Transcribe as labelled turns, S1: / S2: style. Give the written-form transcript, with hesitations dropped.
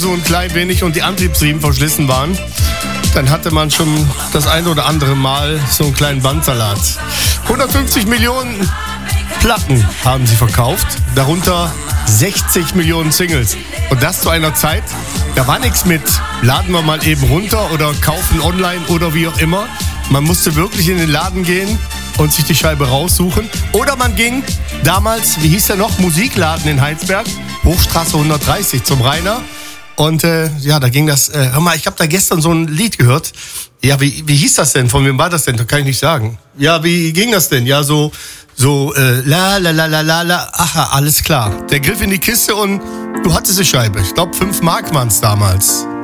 S1: so ein klein wenig und die Antriebsriemen verschlissen waren, dann hatte man schon das ein oder andere Mal so einen kleinen Bandsalat. 150 Millionen Platten haben sie verkauft, darunter 60 Millionen Singles. Und das zu einer Zeit, da war nichts mit, laden wir mal eben runter oder kaufen online oder wie auch immer. Man musste wirklich in den Laden gehen und sich die Scheibe raussuchen. Oder man ging damals, wie hieß der noch, Musikladen in Heinsberg, Hochstraße 130 zum Rainer. Und ja, da ging das, hör mal, ich habe da gestern so ein Lied gehört. Ja, wie hieß das denn? Von wem war das denn? Das kann ich nicht sagen. Ja, wie ging das denn? Ja, so la la la la la la. Aha, alles klar. Der griff in die Kiste und du hattest die Scheibe. Ich glaube, 5 Mark waren's damals.